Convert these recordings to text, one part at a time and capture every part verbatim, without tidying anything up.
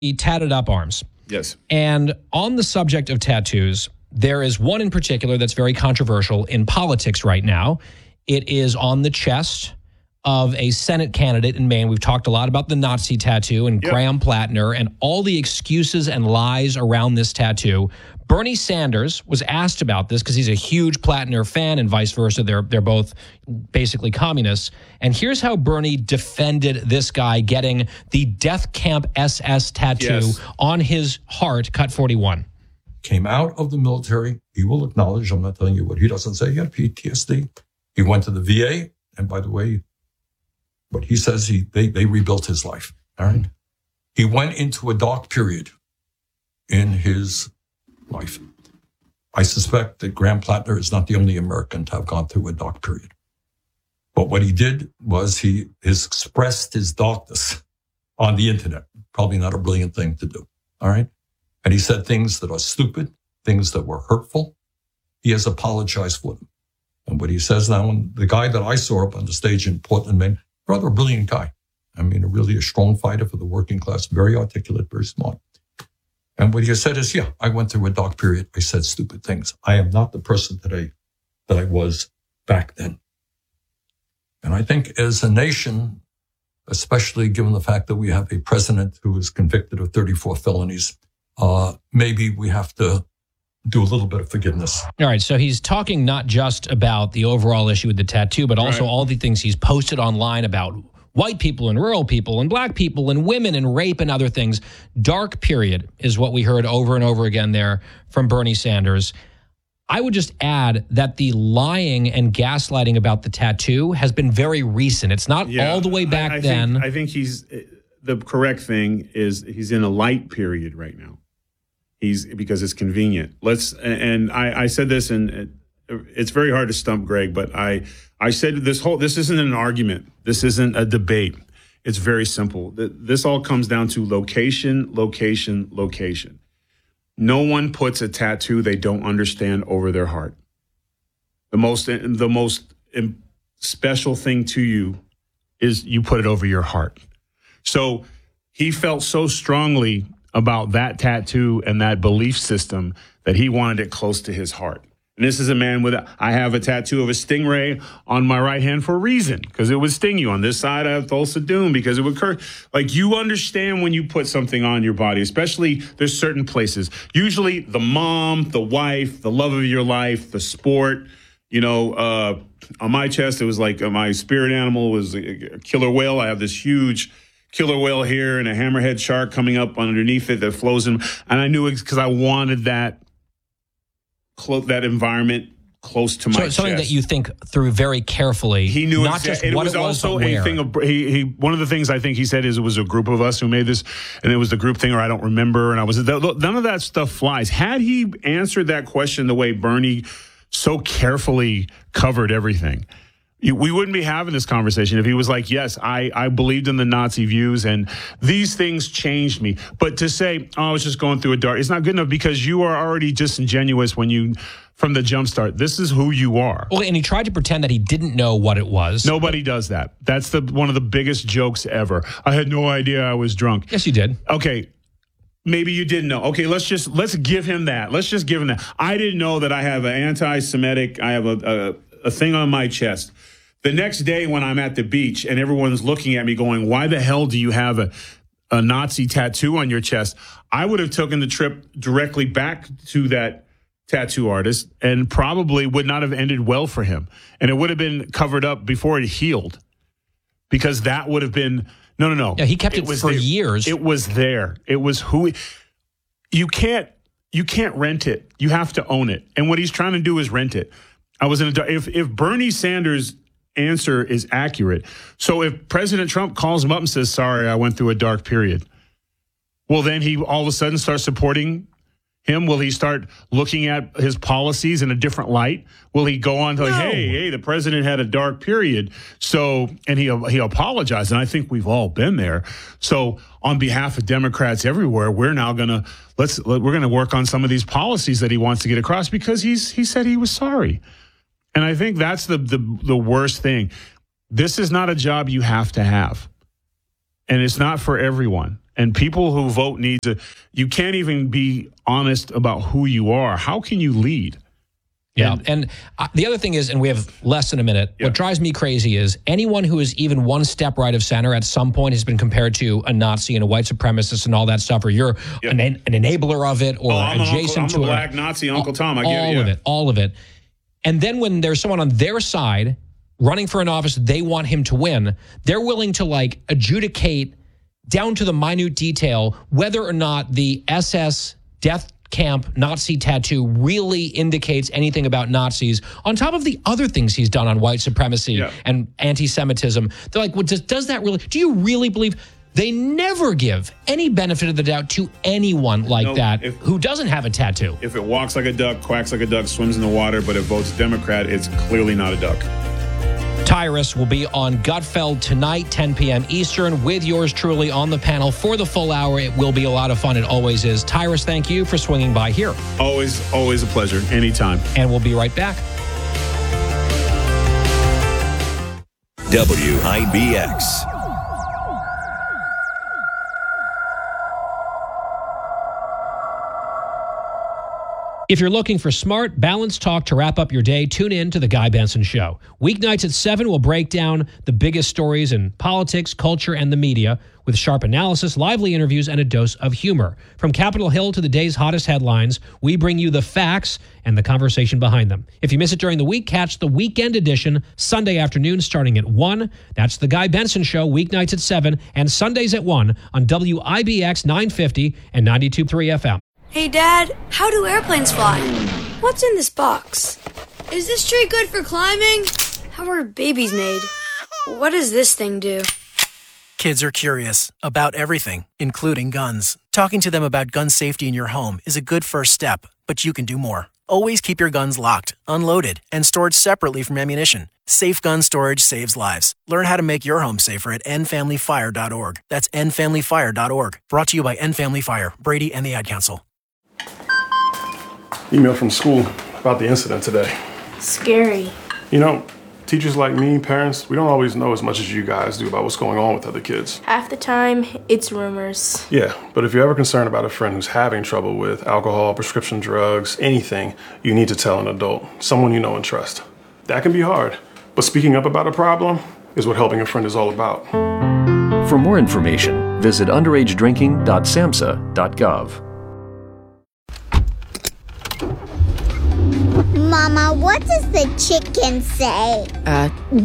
he tatted up arms. Yes. And on the subject of tattoos, there is one in particular that's very controversial in politics right now. It is on the chest of a Senate candidate in Maine. We've talked a lot about the Nazi tattoo and yep. Graham Plattner and all the excuses and lies around this tattoo. Bernie Sanders was asked about this because he's a huge Plattner fan and vice versa. They're they're both basically communists. And here's how Bernie defended this guy getting the Death Camp S S tattoo yes. on his heart, cut forty-one. Came out of the military. He will acknowledge, I'm not telling you what he doesn't say, he had P T S D. He went to the V A. And by the way, what he says, he they, they rebuilt his life. All right. He went into a dark period in his life. I suspect that Graham Plattner is not the only American to have gone through a dark period. But what he did was he has expressed his darkness on the internet. Probably not a brilliant thing to do. All right. And he said things that are stupid, things that were hurtful. He has apologized for them. And what he says now, and the guy that I saw up on the stage in Portland, Maine, rather a brilliant guy. I mean, a really a strong fighter for the working class, very articulate, very smart. And what he said is, yeah, I went through a dark period. I said stupid things. I am not the person today that I was back then. And I think as a nation, especially given the fact that we have a president who is convicted of thirty-four felonies, uh, maybe we have to do a little bit of forgiveness. All right, so he's talking not just about the overall issue with the tattoo, but also right. all the things he's posted online about white people and rural people and black people and women and rape and other things. Dark period is what we heard over and over again there from Bernie Sanders. I would just add that the lying and gaslighting about the tattoo has been very recent. It's not yeah, all the way back I, I then. Think, I think he's the correct thing is he's in a light period right now. He's because it's convenient. Let's and I, I said this, and it's very hard to stump Greg, but I I said this whole this isn't an argument. This isn't a debate. It's very simple. This all comes down to location, location, location. No one puts a tattoo they don't understand over their heart. The most the most special thing to you is you put it over your heart. So he felt so strongly about that tattoo and that belief system that he wanted it close to his heart. And this is a man with, a, I have a tattoo of a stingray on my right hand for a reason, because it would sting you. On this side, I have Thulsa Doom because it would hurt. Like, you understand when you put something on your body, especially there's certain places. Usually the mom, the wife, the love of your life, the sport. You know, uh, on my chest, it was like uh, my spirit animal was a, a killer whale. I have this huge killer whale here and a hammerhead shark coming up underneath it that flows in. And I knew it because I wanted that clo- that environment close to my so, chest. Something that you think through very carefully. He knew not exa- just it what was it was, also but a where. thing of he, he. One of the things I think he said is it was a group of us who made this, and it was the group thing, or I don't remember. And I was none of that stuff flies. Had he answered that question the way Bernie so carefully covered everything, we wouldn't be having this conversation if he was like, yes, I, I believed in the Nazi views and these things changed me. But to say, oh, I was just going through a dark, it's not good enough because you are already disingenuous when you, from the jump start, this is who you are. Well, and he tried to pretend that he didn't know what it was. Nobody does that. That's the one of the biggest jokes ever. I had no idea I was drunk. Yes, you did. Okay. Maybe you didn't know. Okay, let's just, let's give him that. Let's just give him that. I didn't know that I have an anti-Semitic, I have a, a, a thing on my chest. The next day when I'm at the beach and everyone's looking at me going, why the hell do you have a, a Nazi tattoo on your chest? I would have taken the trip directly back to that tattoo artist and probably would not have ended well for him. And it would have been covered up before it healed because that would have been, no, no, no. Yeah, he kept it, it for there. years. It was there. It was who, you can't, you can't rent it. You have to own it. And what he's trying to do is rent it. I was in a, if, if Bernie Sanders answer is accurate. So if President Trump calls him up and says, sorry, I went through a dark period, well, then he all of a sudden starts supporting him. Will he start looking at his policies in a different light? Will he go on to like, No. hey, hey, the president had a dark period. So, and he he apologized. And I think we've all been there. So on behalf of Democrats everywhere, we're now going to, let's, we're going to work on some of these policies that he wants to get across because he's, he said he was sorry. And I think that's the, the the worst thing. This is not a job you have to have. And it's not for everyone. And people who vote need to, you can't even be honest about who you are. How can you lead? Yeah. And, and uh, the other thing is, and we have less than a minute, yeah. what drives me crazy is anyone who is even one step right of center at some point has been compared to a Nazi and a white supremacist and all that stuff, or you're yeah. an, an enabler of it, or oh, I'm adjacent uncle, I'm to a black it. Nazi Uncle Tom. I all get it. Yeah. of it. All of it. And then when there's someone on their side running for an office they want him to win, they're willing to like adjudicate down to the minute detail whether or not the S S death camp Nazi tattoo really indicates anything about Nazis, on top of the other things he's done on white supremacy yeah. and anti-Semitism. They're like, well, does, does that really, do you really believe? They never give any benefit of the doubt to anyone like nope. that if, who doesn't have a tattoo. If it walks like a duck, quacks like a duck, swims in the water, but it votes Democrat, it's clearly not a duck. Tyrus will be on Gutfeld tonight, ten p.m. Eastern, with yours truly on the panel for the full hour. It will be a lot of fun. It always is. Tyrus, thank you for swinging by here. Always, always a pleasure. Anytime. And we'll be right back. W I B X. If you're looking for smart, balanced talk to wrap up your day, tune in to The Guy Benson Show. Weeknights at seven, we'll break down the biggest stories in politics, culture, and the media with sharp analysis, lively interviews, and a dose of humor. From Capitol Hill to the day's hottest headlines, we bring you the facts and the conversation behind them. If you miss it during the week, catch the weekend edition Sunday afternoon starting at one. That's The Guy Benson Show, weeknights at seven and Sundays at one on W I B X nine fifty and ninety-two point three F M. Hey, Dad, how do airplanes fly? What's in this box? Is this tree good for climbing? How are babies made? What does this thing do? Kids are curious about everything, including guns. Talking to them about gun safety in your home is a good first step, but you can do more. Always keep your guns locked, unloaded, and stored separately from ammunition. Safe gun storage saves lives. Learn how to make your home safer at end family fire dot org. That's end family fire dot org. Brought to you by End Family Fire, Brady, and the Ad Council. Email from school about the incident today. Scary. You know, teachers like me, parents, we don't always know as much as you guys do about what's going on with other kids. Half the time, it's rumors. Yeah, but if you're ever concerned about a friend who's having trouble with alcohol, prescription drugs, anything, you need to tell an adult, someone you know and trust. That can be hard, but speaking up about a problem is what helping a friend is all about. For more information, visit underage drinking dot samhsa dot gov. Mama, what does the chicken say? Uh,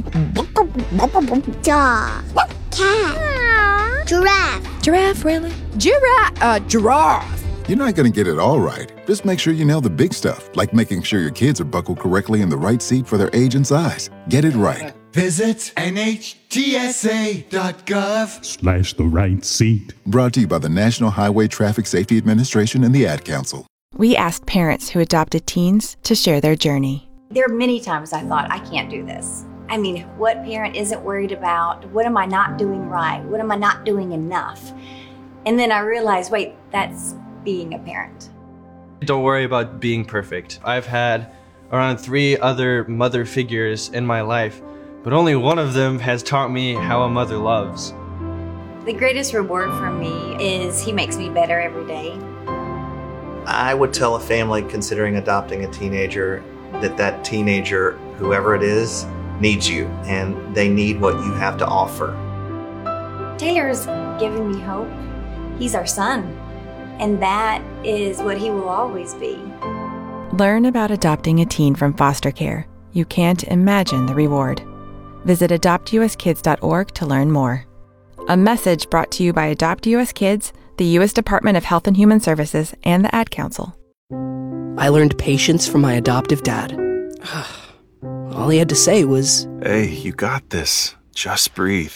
Dog. Cat. Giraffe. Giraffe, really? Giraffe. Uh, giraffe. You're not going to get it all right. Just make sure you nail the big stuff, like making sure your kids are buckled correctly in the right seat for their age and size. Get it right. Visit N H T S A dot gov slash the right seat. Brought to you by the National Highway Traffic Safety Administration and the Ad Council. We asked parents who adopted teens to share their journey. There are many times I thought, I can't do this. I mean, what parent isn't worried about, what am I not doing right? What am I not doing enough? And then I realized, wait, that's being a parent. Don't worry about being perfect. I've had around three other mother figures in my life, but only one of them has taught me how a mother loves. The greatest reward for me is he makes me better every day. I would tell a family considering adopting a teenager that that teenager, whoever it is, needs you, and they need what you have to offer. Taylor's given me hope. He's our son, and that is what he will always be. Learn about adopting a teen from foster care. You can't imagine the reward. Visit adopt u s kids dot org to learn more. A message brought to you by Adopt U S Kids, the U S Department of Health and Human Services, and the Ad Council. I learned patience from my adoptive dad. All he had to say was, "Hey, you got this. Just breathe."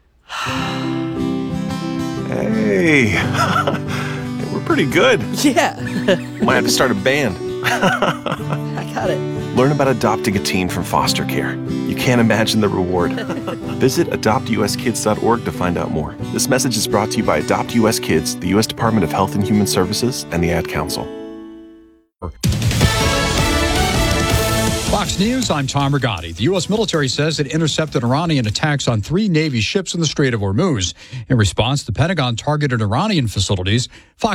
Hey, we're pretty good. Yeah. Might have to start a band. I got it. Learn about adopting a teen from foster care. You can't imagine the reward. Visit adopt u s kids dot org to find out more. This message is brought to you by Adopt U S Kids, the U S Department of Health and Human Services, and the Ad Council. Clock Fox News, I'm Tom Rigotti. The U S military says it intercepted Iranian attacks on three Navy ships in the Strait of Hormuz. In response, the Pentagon targeted Iranian facilities. Fox